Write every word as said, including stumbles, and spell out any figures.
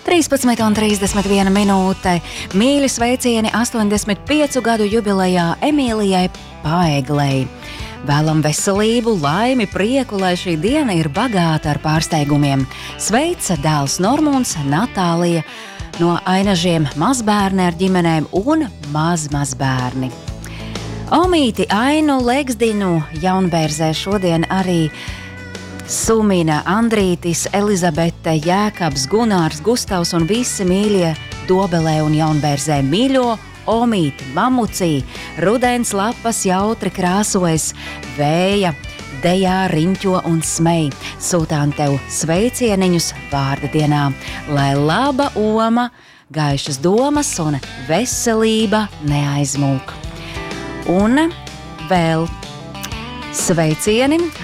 trīspadsmit un trīsdesmit viena minūte. Mīļi sveicieni astoņdesmit piecu gadu jubilejā Emīlijai Paeglei. Vēlam veselību, laimi, prieku, lai šī diena ir bagāta ar pārsteigumiem. Sveica dēls Normons, Natālija, no Ainažiem mazbērni ar ģimenēm un mazmazbērni. Omīti Ainu Legsdinu Jaunbērzē šodien arī Sumina, Andrītis, Elizabete, Jēkabs, Gunārs, Gustavs un visi mīļie Dobelē un Jaunbērzē. Mīļo Omīti, Mamucī, rudens lapas jautri krāsojas, vēja, dejā riņķo un smej. Sūtām tev sveicieniņus vārda dienā, lai laba oma, gaišas domas un veselība neaizmūk. Un vēl sveicieni